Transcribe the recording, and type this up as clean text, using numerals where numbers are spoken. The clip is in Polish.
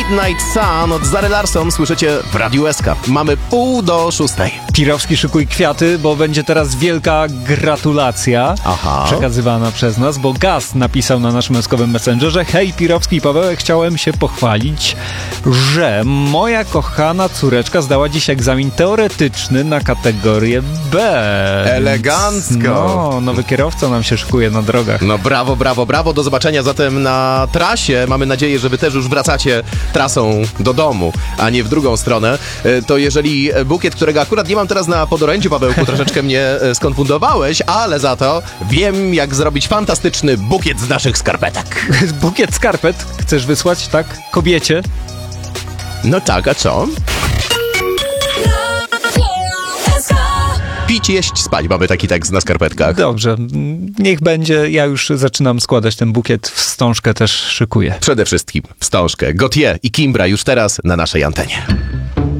Midnight Sun od Zary Larsson słyszycie w Radiu SK. Mamy 5:45. Pirowski, szykuj kwiaty, bo będzie teraz wielka gratulacja przekazywana przez nas, bo Gaz napisał na naszym eskowym messengerze: hej Pirowski i Pawełek, chciałem się pochwalić, że moja kochana córeczka zdała dziś egzamin teoretyczny na kategorię B. Elegancko. No, nowy kierowca nam się szykuje na drogach. No brawo, brawo, brawo. Do zobaczenia zatem na trasie. Mamy nadzieję, że wy też już wracacie trasą do domu, a nie w drugą stronę. To jeżeli bukiet, którego akurat nie mam teraz na podorędziu, Pawełku, troszeczkę mnie skonfundowałeś, ale za to wiem, jak zrobić fantastyczny bukiet z naszych skarpetek. Bukiet skarpet chcesz wysłać, tak? Kobiecie? No tak, a co? Pić, jeść, spać. Mamy taki tekst na skarpetkach. Dobrze, niech będzie. Ja już zaczynam składać ten bukiet. Wstążkę też szykuję. Przede wszystkim wstążkę. Gautier i Kimbra już teraz na naszej antenie.